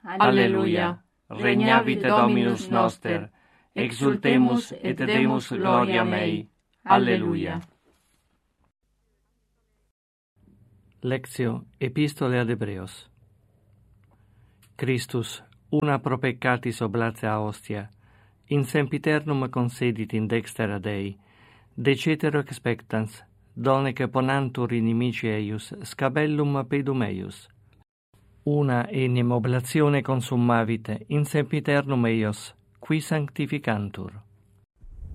Alleluia. Regnavit Dominus noster, exultemus et demus gloria mei. Alleluia. Lectio Epistole ad Hebreos. Christus, una pro peccatis oblatia hostia, in sempiternum consedit in dextera Dei, de cetero expectans, donec ponantur inimici eius scabellum pedum eius. Una enim oblatione consummavit in sempiternum eios, qui sanctificantur.